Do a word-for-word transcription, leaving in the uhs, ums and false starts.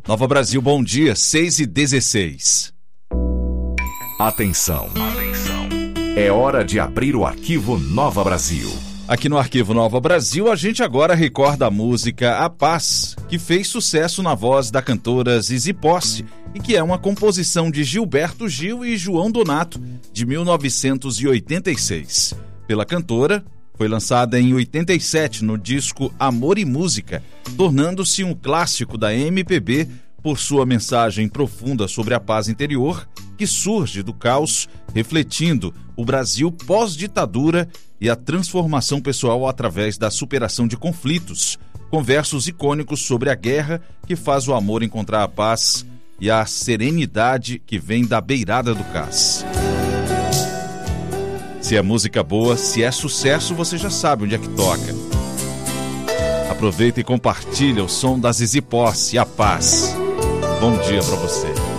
Nova Brasil, bom dia, seis e dezesseis. Atenção. Atenção. É hora de abrir o arquivo Nova Brasil. Aqui no Arquivo Nova Brasil, a gente agora recorda a música A Paz, que fez sucesso na voz da cantora Zizi Posse e que é uma composição de Gilberto Gil e João Donato, de mil novecentos e oitenta e seis. Pela cantora, foi lançada em oitenta e sete no disco Amor e Música, tornando-se um clássico da M P B por sua mensagem profunda sobre a paz interior, que surge do caos, refletindo o Brasil pós-ditadura e a transformação pessoal através da superação de conflitos, com versos icônicos sobre a guerra que faz o amor encontrar a paz e a serenidade que vem da beirada do cais. Se é música boa, se é sucesso, você já sabe onde é que toca. Aproveita e compartilha o som da Zizi Posse, A Paz. Bom dia para você.